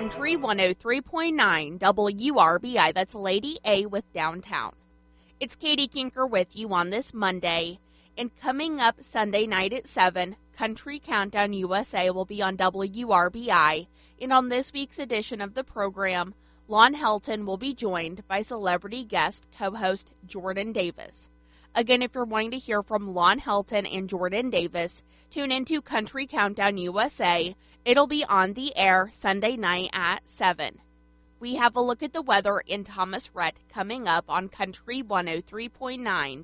Country 103.9 WRBI. That's Lady A with Downtown. It's Katie Kinker with you on this Monday. And coming up Sunday night at 7, Country Countdown USA will be on WRBI. And on this week's edition of the program, Lon Helton will be joined by celebrity guest co-host Jordan Davis. Again, if you're wanting to hear from Lon Helton and Jordan Davis, tune into Country Countdown USA. It'll be on the air Sunday night at 7. We have a look at the weather in Thomas Rhett coming up on Country 103.9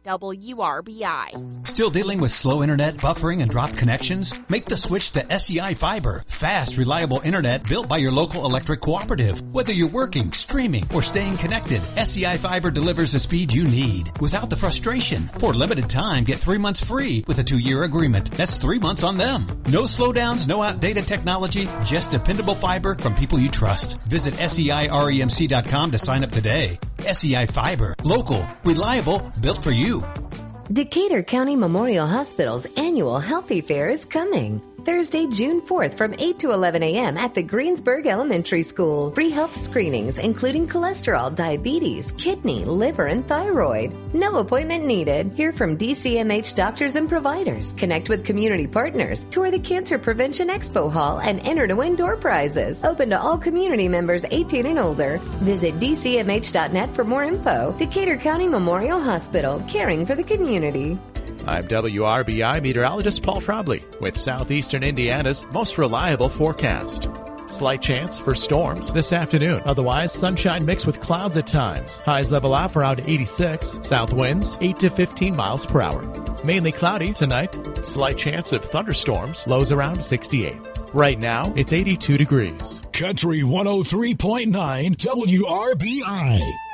WRBI. Still dealing with slow internet, buffering, and dropped connections? Make the switch to SEI Fiber. Fast, reliable internet built by your local electric cooperative. Whether you're working, streaming, or staying connected, SEI Fiber delivers the speed you need without the frustration. For a limited time, get 3 months free with a 2-year agreement. That's 3 months on them. No slowdowns, no outdated technology, just dependable fiber from people you trust. Visit SEIREMC.com to sign up today. SEI Fiber. Local, reliable, built for you. Decatur County Memorial Hospital's annual Healthy Fair is coming. Thursday, June 4th from 8 to 11 a.m. at the Greensburg Elementary School. Free health screenings including cholesterol, diabetes, kidney, liver, and thyroid. No appointment needed. Hear from DCMH doctors and providers. Connect with community partners. Tour the Cancer Prevention Expo Hall and enter to win door prizes. Open to all community members 18 and older. Visit DCMH.net for more info. Decatur County Memorial Hospital, caring for the community. I'm WRBI meteorologist Paul Trombley with Southeastern Indiana's most reliable forecast. Slight chance for storms this afternoon. Otherwise, sunshine mixed with clouds at times. Highs level off around 86. South winds 8 to 15 miles per hour. Mainly cloudy tonight. Slight chance of thunderstorms. Lows around 68. Right now, it's 82 degrees. Country 103.9 WRBI.